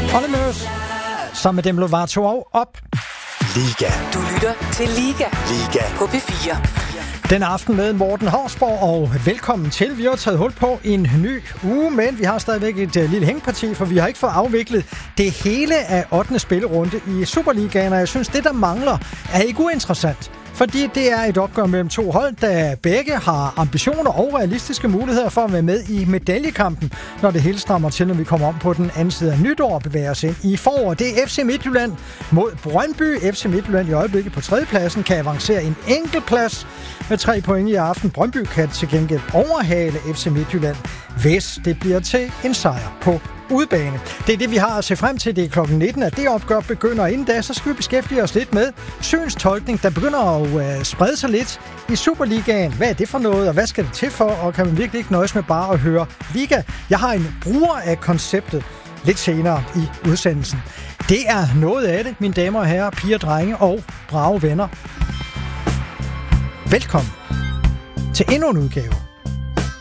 Ollemøs, sammen med Demi Lovato op. Liga. Du lytter til Liga. Liga. På P4. Den aften med Morten Hausborg, og velkommen til. Vi har taget hul på en ny uge, men vi har stadigvæk et lille hængparti, for vi har ikke fået afviklet det hele af 8. spillerunde i Superligaen, og jeg synes, det der mangler er ikke uinteressant. Fordi det er et opgør mellem to hold, der begge har ambitioner og realistiske muligheder for at være med i medaljekampen, når det hele strammer til, når vi kommer om på den anden side af nytår og bevæger os ind i foråret. Det er FC Midtjylland mod Brøndby. FC Midtjylland i øjeblikket på 3. pladsen kan avancere en enkelt plads med 3 point i aften. Brøndby kan til gengæld overhale FC Midtjylland, hvis det bliver til en sejr på udebane. Det er det, vi har at se frem til. Det er klokken 19, at det opgør begynder. Inden da, så skal vi beskæftige os lidt med synstolkning, der begynder at sprede sig lidt i Superligaen. Hvad er det for noget, og hvad skal det til for? Og kan man virkelig ikke nøjes med bare at høre Liga? Jeg har en bruger af konceptet lidt senere i udsendelsen. Det er noget af det, mine damer og herrer, piger, drenge og brave venner. Velkommen til endnu en udgave